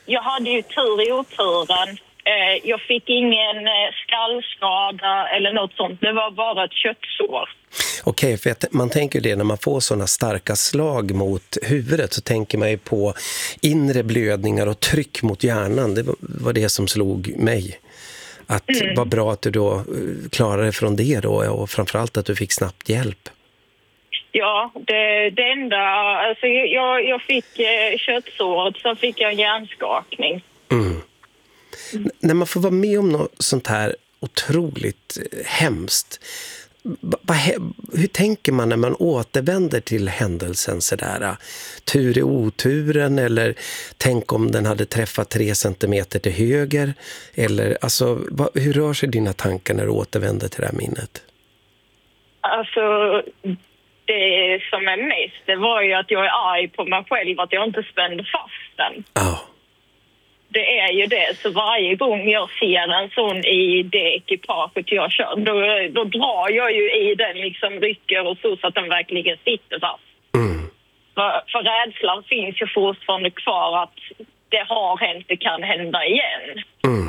jag hade ju tur i oturen. Jag fick ingen skallskada eller något sånt. Det var bara ett köttsår. Okej, för man tänker det när man får sådana starka slag mot huvudet, så tänker man ju på inre blödningar och tryck mot hjärnan. Det var det som slog mig. Att vad bra att du då klarade dig från det då, och framförallt att du fick snabbt hjälp. Ja, det enda... Alltså jag fick köttsåret, så fick jag hjärnskakning. När man får vara med om något sånt här otroligt hemskt, hur tänker man när man återvänder till händelsen sådär? Tur i oturen, eller tänk om den hade träffat 3 centimeter till höger, eller alltså, hur rör sig dina tankar när du återvänder till det här minnet? Alltså, det som är mest, det var ju att jag är arg på mig själv att jag inte spände fast den. Ja. Det är ju det, så varje gång jag ser en sån i det ekipaget jag kör, då drar jag ju i den, liksom rycker och så att den verkligen sitter fast. För rädslan finns ju fortfarande kvar att det har hänt, det kan hända igen.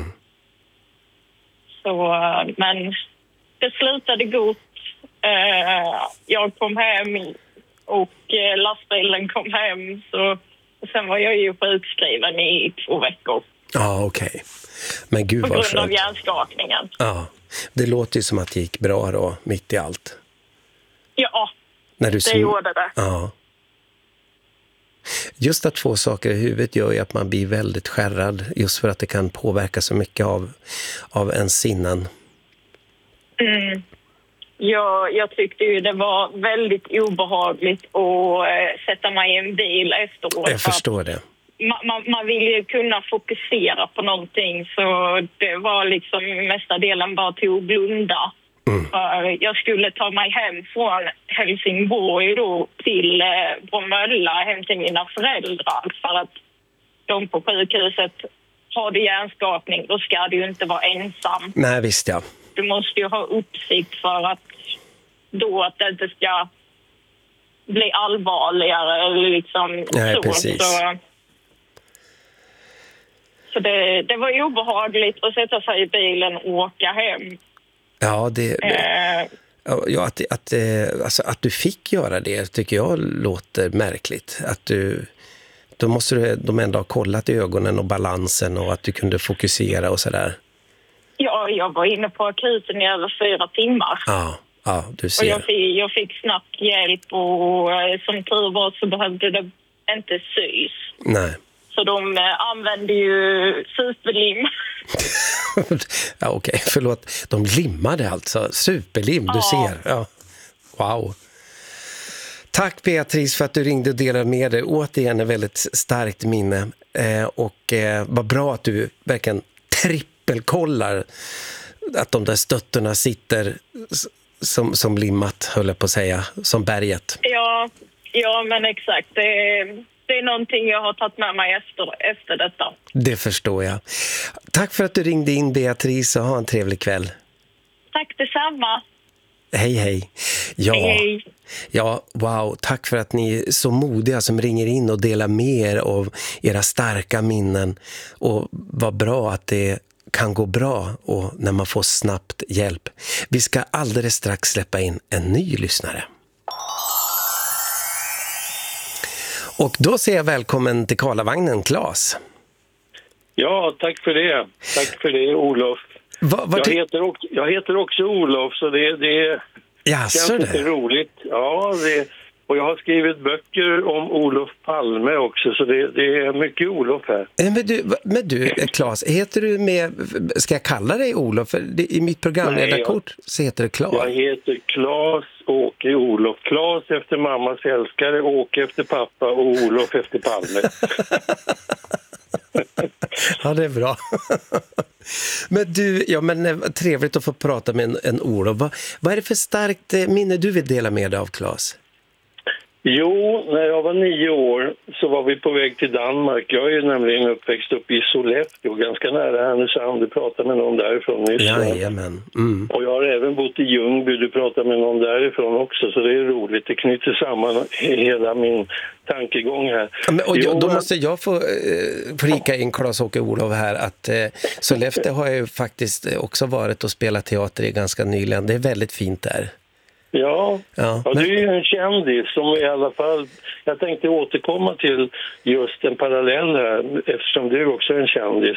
Så, men det slutade gott. Jag kom hem och lastbilen kom hem, så och sen var jag ju sjukskriven i 2 veckor. Ja, okej. Men gud, på grund av hjärnskakningen. Ja, det låter ju som att det gick bra då, mitt i allt. Ja, när du det gjorde det. Ja. Just att få saker i huvudet gör ju att man blir väldigt skärrad, just för att det kan påverka så mycket av ens sinnen. Jag tyckte ju det var väldigt obehagligt att sätta mig i en bil efteråt. Jag förstår det. Man vill ju kunna fokusera på någonting, så det var liksom mesta delen bara till att blunda. Jag skulle ta mig hem från Helsingborg då till Bromölla, hem till mina föräldrar, för att de på sjukhuset har hjärnskakning, då ska du ju inte vara ensam. Nej, visst ja. Du måste ju ha uppsikt för att det inte ska bli allvarligare eller liksom. Nej, så. Precis. Så det var obehagligt att sätta sig i bilen och åka hem. Ja, att du fick göra det tycker jag låter märkligt. Då måste de ändå ha kollat i ögonen och balansen, och att du kunde fokusera och sådär. Ja, jag var inne på akuten i över 4 timmar. Ja, du ser. Och jag fick snabbt hjälp, och som tur var så behövde det inte sys. Nej. Så de använde ju superlim. Ja, okej, förlåt. De limmade alltså. Superlim, du ser. Ja. Wow. Tack Beatrice för att du ringde och delade med dig. Återigen ett väldigt starkt minne. Vad bra att du verkligen trippelkollar att de där stötterna sitter som limmat, höll jag på att säga, som berget. Ja, men exakt. Det är någonting jag har tagit med mig efter detta. Det förstår jag. Tack för att du ringde in, Beatrice, och ha en trevlig kväll. Tack detsamma. Hej. Ja, hej. Ja, wow. Tack för att ni är så modiga som ringer in och delar med er av era starka minnen. Och vad bra att det kan gå bra och när man får snabbt hjälp. Vi ska alldeles strax släppa in en ny lyssnare. Och då säger jag välkommen till Karlavagnen, Claes. Ja, tack för det. Tack för det, Olof. Jag heter också Olof, så det känns lite roligt. Ja, och jag har skrivit böcker om Olof Palme också, så det är mycket Olof här. Men du, Claes, heter du med, ska jag kalla dig Olof? För i mitt programledarkort så heter det Claes. Jag heter Claes Åke Olof. Claes efter mammas älskare, Åke efter pappa och Olof efter Palme. Ja, det är bra. Men du, trevligt att få prata med en Olof. Vad är det för starkt minne du vill dela med dig av, Claes? Jo, när jag var 9 år så var vi på väg till Danmark. Jag är ju nämligen uppväxt upp i Sollefteå, ganska nära Härnösand. Du pratade med någon därifrån nyss. Jajamän. Mm. Och jag har även bott i Ljungby, du pratade med någon därifrån också. Så det är roligt, det knyter samman hela min tankegång här. Men, då måste jag få flika in Claes-Åke Olof här att Sollefteå har jag ju faktiskt också varit och spelat teater i ganska nyligen. Det är väldigt fint där. Ja, du är ju en kändis som i alla fall, jag tänkte återkomma till just en parallell här eftersom du också är en kändis.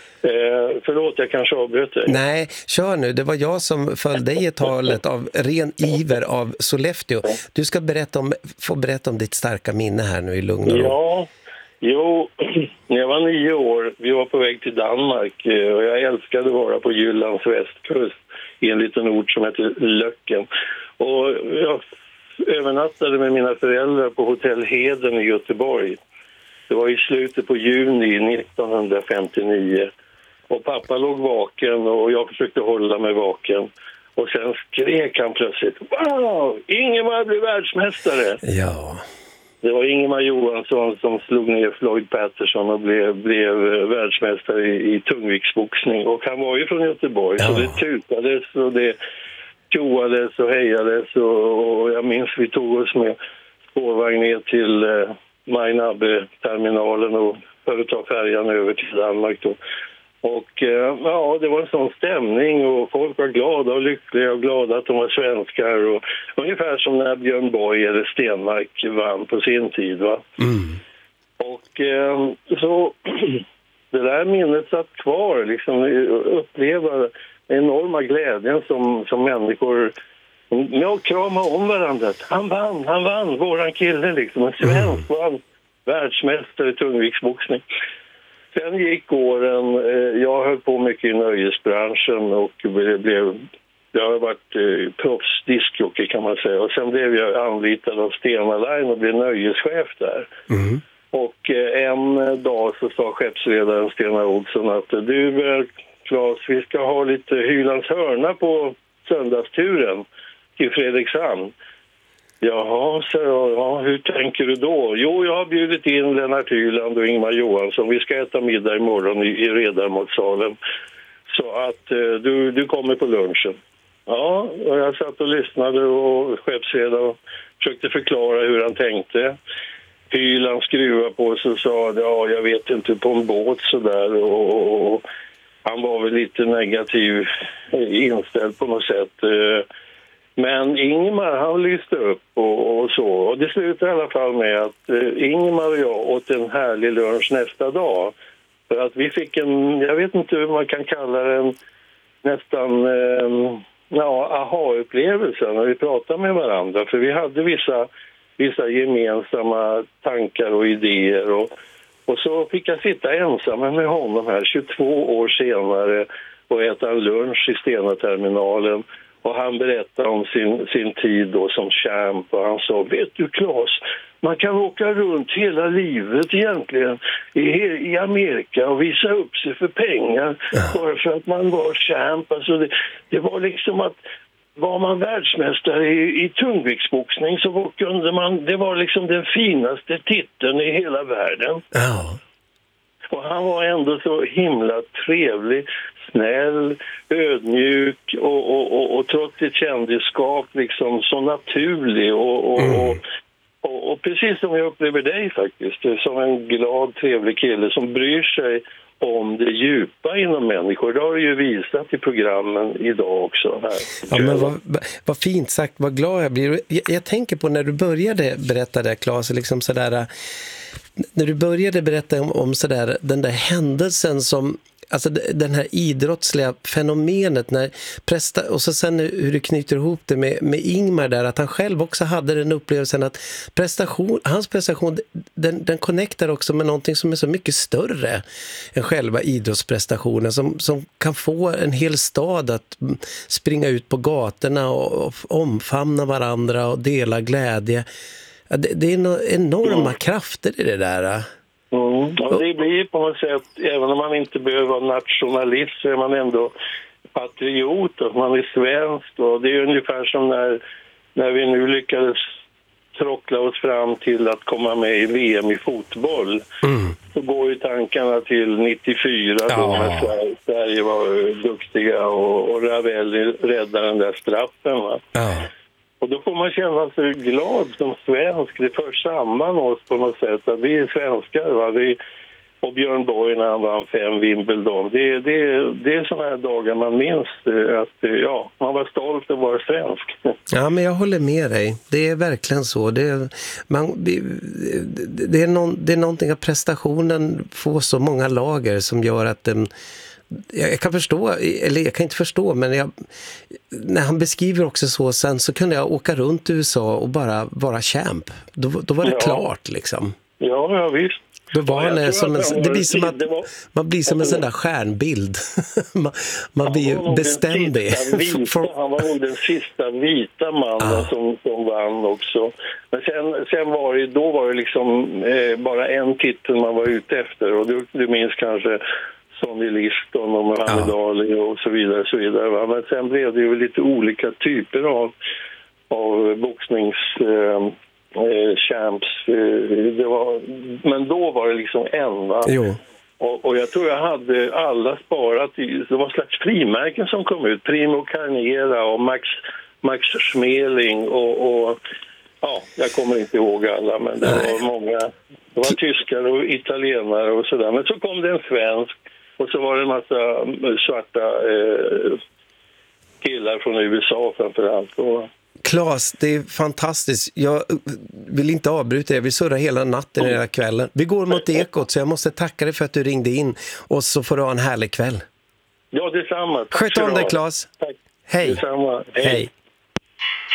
Förlåt, jag kanske avbröt dig. Nej, kör nu. Det var jag som följde i talet av ren iver av Sollefteå. Du ska få berätta om ditt starka minne här nu i lugn och ro. Ja, jo, när jag var 9 år, vi var på väg till Danmark och jag älskade att vara på Jyllands västkust i en liten ort som heter Löcken. Och jag övernattade med mina föräldrar på Hotell Heden i Göteborg. Det var i slutet på juni 1959. Och pappa låg vaken och jag försökte hålla mig vaken. Och sen skrek han plötsligt: "Wow! Ingemar blev världsmästare!" Ja. Det var Ingemar Johansson som slog ner Floyd Patterson och blev världsmästare i tungviktsboxning. Och han var ju från Göteborg, så det tutades och det tjoades och hejades. Och jag minns vi tog oss med spårvagn ner till Majnabbe-terminalen och för att ta färjan över till Danmark då. Och det var en sån stämning och folk var glada och lyckliga och glada att de var svenskar. Och ungefär som när Björn Borg eller Stenmark vann på sin tid, va? Mm. Och så det där minnet satt kvar, liksom uppleva den enorma glädjen som människor med krama om varandra. Han vann, våran kille liksom, en svensk vann världsmästare i tungviktsboxning. Sen gick åren, jag höll på mycket i nöjesbranschen och jag har varit proffsdiskjockey kan man säga. Och sen blev jag anlitad av Stena Line och blev nöjeschef där. Mm. Och en dag så sa skeppsredaren Stena Olsson att du Claes, vi ska ha lite Hylands hörna på söndagsturen till Fredrikshamn. Jaha, så hur tänker du då? Jo, jag har bjudit in Lennart Hyland och Ingmar Johansson. Vi ska äta middag imorgon i Redarmatsalen. Så att du kommer på lunchen. Ja, och jag satt och lyssnade och skeppsredaren försökte förklara hur han tänkte. Hyland skruvade på sig och sa jag vet inte, på en båt sådär. Och han var väl lite negativ inställd på något sätt. Men Ingmar, han lyste upp och så. Och det slutade i alla fall med att Ingmar och jag åt en härlig lunch nästa dag. För att vi fick jag vet inte hur man kan kalla det, nästan aha-upplevelse när vi pratade med varandra. För vi hade vissa gemensamma tankar och idéer. Och så fick jag sitta ensam med honom här 22 år senare och äta en lunch i Stena-terminalen. Och han berättade om sin tid då som champ och han sa, vet du Claes, man kan åka runt hela livet egentligen i Amerika och visa upp sig för pengar bara för att man var champ. Alltså det var liksom att var man världsmästare i tungviktsboxning så kunde man, det var liksom den finaste titeln i hela världen. Ja. Och han var ändå så himla trevlig, snäll, ödmjuk och trots sitt kändisskap liksom så naturlig och precis som jag upplever dig faktiskt, som en glad, trevlig kille som bryr sig om det djupa inom människor. Det har du ju visat i programmen idag också. Här. Ja, men vad fint sagt, vad glad jag blir. Jag tänker på när du började berätta det, Claes, liksom sådär, när du började berätta om sådär, den där händelsen som, alltså den här idrottsliga fenomenet när och så sen hur du knyter ihop det med Ingmar där, att han själv också hade den upplevelsen att hans prestation den connectar också med någonting som är så mycket större än själva idrottsprestationen som kan få en hel stad att springa ut på gatorna och omfamna varandra och dela glädje. Det är enorma krafter i det där. Ja, det blir på något sätt, även om man inte behöver vara nationalist så är man ändå patriot och man är svensk. Och det är ungefär som när vi nu lyckades tråckla oss fram till att komma med i VM i fotboll. Så går ju tankarna till 94 då när Sverige var duktiga och Ravelli räddade den där straffen, va? Och då får man känna sig glad som svensk. Det för samman oss på något sätt. Att vi är svenskar, va? Och Björn Borg när han vann 5 Wimbledon. Det är sådana här dagar man minns att man var stolt att vara svensk. Ja, men jag håller med dig. Det är verkligen så. Det är någonting att prestationen får så många lager som gör att jag kan förstå, eller jag kan inte förstå, men när han beskriver också så, sen så kunde jag åka runt i USA och bara vara champ. Då var det klart liksom. Ja, visst. Det blir som att man blir som en sån där stjärnbild. man blir beständig. Han var nog den sista vita mannen som vann också. Men sen var det liksom bara en titel man var ute efter. Och du minns kanske Sonny Liston och Muhammad Ali och så vidare. Så vidare, va? Men sen blev det ju lite olika typer av boxnings... champs, men då var det liksom en, va? Och jag tror jag hade alla sparat det var slags frimärken som kom ut, Primo Carnera och Max Schmeling och jag kommer inte ihåg alla, men det var många, det var tyskar och italienare och sådär, men så kom det en svensk och så var det en massa svarta killar från USA framförallt. Claes, det är fantastiskt. Jag vill inte avbryta dig. Vi surrar hela natten hela kvällen. Vi går mot Ekot, så jag måste tacka dig för att du ringde in. Och så får du ha en härlig kväll. Ja, detsamma. Sköt om dig, Claes. Tack. Hej. Detsamma. Hej.